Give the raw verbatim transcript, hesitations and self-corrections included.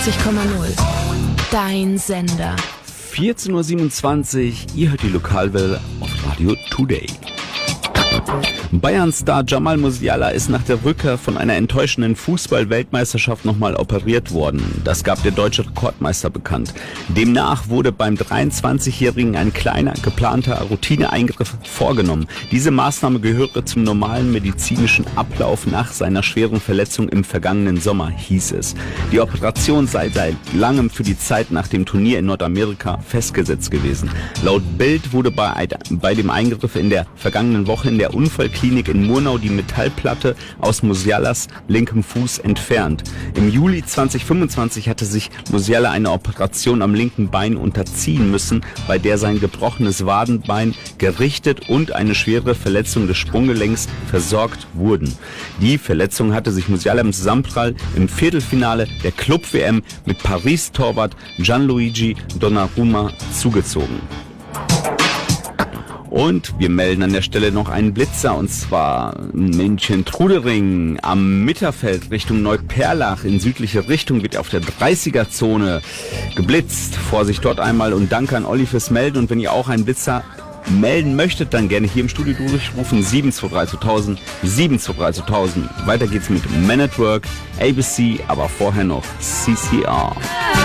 neunundneunzig Komma null. Dein Sender. vierzehn Uhr siebenundzwanzig, ihr hört die Lokalwelle auf Radio Today. Bayern-Star Jamal Musiala ist nach der Rückkehr von einer enttäuschenden Fußball-Weltmeisterschaft nochmal operiert worden. Das gab der deutsche Rekordmeister bekannt. Demnach wurde beim dreiundzwanzigjährigen ein kleiner, geplanter Routineeingriff vorgenommen. Diese Maßnahme gehöre zum normalen medizinischen Ablauf nach seiner schweren Verletzung im vergangenen Sommer, hieß es. Die Operation sei seit langem für die Zeit nach dem Turnier in Nordamerika festgesetzt gewesen. Laut Bild wurde bei, bei dem Eingriff in der vergangenen Woche in der Unfallklinik in Murnau die Metallplatte aus Musialas linkem Fuß entfernt. Im Juli zweitausendfünfundzwanzig hatte sich Musiala eine Operation am linken Bein unterziehen müssen, bei der sein gebrochenes Wadenbein gerichtet und eine schwere Verletzung des Sprunggelenks versorgt wurden. Die Verletzung hatte sich Musiala im Zusammenprall im Viertelfinale der Club-W M mit Paris-Torwart Gianluigi Donnarumma zugezogen. Und wir melden an der Stelle noch einen Blitzer, und zwar München-Trudering am Mitterfeld Richtung Neuperlach in südliche Richtung wird auf der dreißiger-Zone geblitzt. Vorsicht dort einmal und danke an Olli fürs Melden. Und wenn ihr auch einen Blitzer melden möchtet, dann gerne hier im Studio durchrufen sieben zwei drei zweitausend, sieben zwei drei zweitausend. Weiter geht's mit Man at Work, A B C, aber vorher noch C C R.